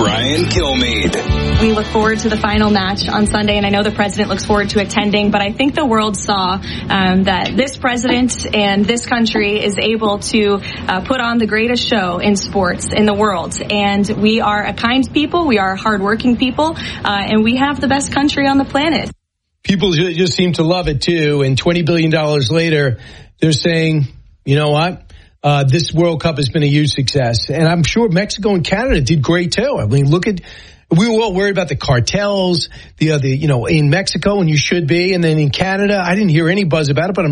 Ryan Kilmeade. We look forward to the final match on Sunday, and I know the president looks forward to attending, but I think the world saw that this president and this country is able to put on the greatest show in sports in the world. And we are a kind people, we are hardworking people, and we have the best country on the planet. People just seem to love it, too. And $20 billion later, they're saying, you know what? This World Cup has been a huge success. And I'm sure Mexico and Canada did great, too. I mean, we were all worried about the cartels, in Mexico, and you should be. And then in Canada, I didn't hear any buzz about it, but I'm